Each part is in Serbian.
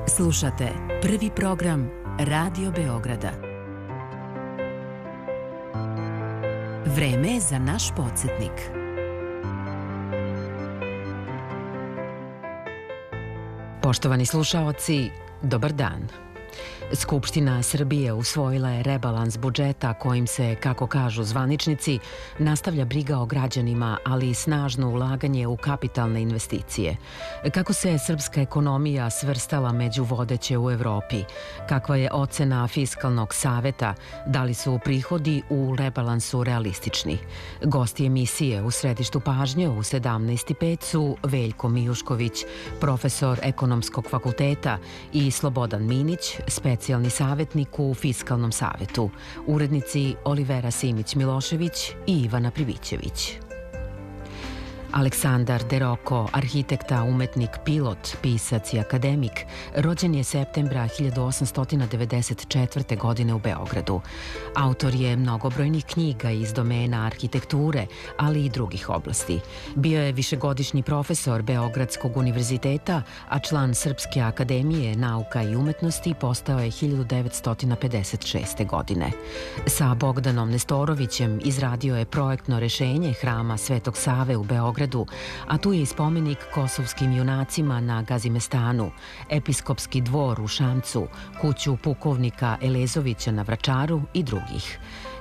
Slušate prvi program Radio Beograda. Vreme je za naš podsjetnik. Poštovani slušaoci, dobar dan. Skupština Srbije usvojila je rebalans budžeta kojim se, kako kažu zvaničnici, nastavlja briga o građanima, ali i snažno ulaganje u kapitalne investicije. Kako se srpska ekonomija svrstala među vodeće u Evropi? Kakva je ocena Fiskalnog saveta? Da li su prihodi u rebalansu realistični? Gosti emisije u središtu pažnje u 17:05 su Veljko Mijušković, profesor Ekonomskog fakulteta, i Slobodan Minić, specijalni savjetnik u Fiskalnom savetu, urednici Olivera Simić-Milošević i Ivana Privićević. Aleksandar Deroko, arhitekta, umetnik, pilot, pisac i akademik, rođen je septembra 1894. godine u Beogradu. Autor je mnogobrojnih knjiga iz domena arhitekture, ali i drugih oblasti. Bio je višegodišnji profesor Beogradskog univerziteta, a član Srpske akademije nauka i umetnosti postao je 1956. godine. Sa Bogdanom Nestorovićem izradio je projektno rešenje Hrama Svetog Save u Beogradu, a tu je i spomenik kosovskim junacima na Gazimestanu, episkopski dvor u Šamcu, kuću pukovnika Elezovića na Vračaru i drugih.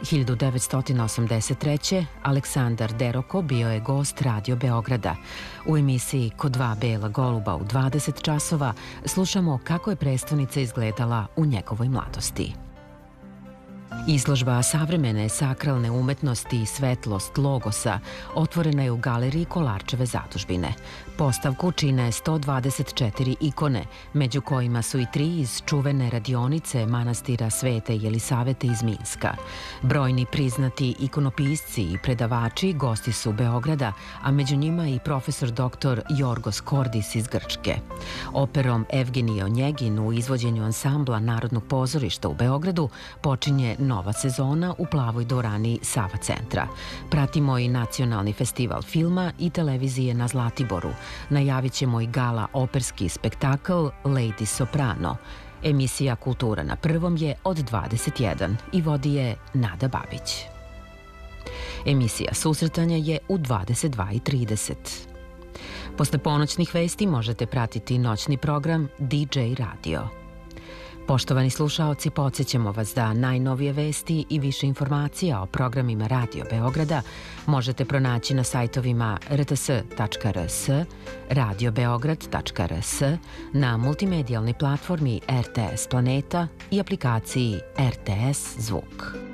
1983. Aleksandar Deroko bio je gost Radio Beograda. U emisiji Ko dva bela goluba u 20 časova slušamo kako je prestonica izgledala u njegovoj mladosti. Izložba savremene sakralne umetnosti i svetlost logosa otvorena je u galeriji Kolarčeve zadužbine. Postavku čine 124 ikone, među kojima su i 3 iz čuvene radionice manastira Svete Jelisavete iz Minska. Brojni priznati ikonopisci i predavači gosti su Beograda, a među njima i profesor dr. Jorgos Kordis iz Grčke. Operom Evgenije Onjegin u izvođenju ansambla Narodnog pozorišta u Beogradu počinje nova sezona u plavoj dvorani Sava centra. Pratimo i Nacionalni festival filma i televizije na Zlatiboru. Najavit ćemo i gala operski spektakl Lady Soprano. Emisija Kultura na prvom je od 21 i vodi je Nada Babić. Emisija Susretanja je u 22:30. Posle ponoćnih vesti možete pratiti noćni program DJ Radio. Poštovani slušaoci, podsjećamo vas da najnovije vesti i više informacija o programima Radio Beograda možete pronaći na sajtovima rts.rs, radiobeograd.rs, na multimedijalnoj platformi RTS Planeta i aplikaciji RTS Zvuk.